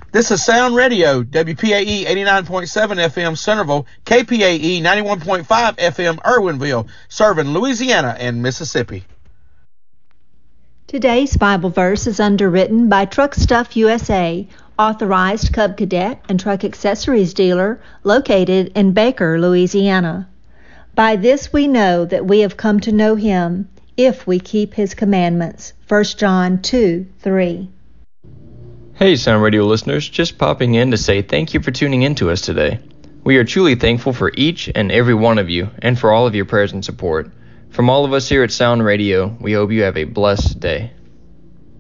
This is Sound Radio, WPAE 89.7 FM Centerville, KPAE 91.5 FM Irwinville, serving Louisiana and Mississippi. Today's Bible verse is underwritten by Truck Stuff USA, authorized Cub Cadet and truck accessories dealer located in Baker, Louisiana. By this we know that we have come to know him, if we keep his commandments. 1 John 2:3. Hey Sound Radio listeners, just popping in to say thank you for tuning in to us today. We are truly thankful for each and every one of you and for all of your prayers and support. From all of us here at Sound Radio, we hope you have a blessed day.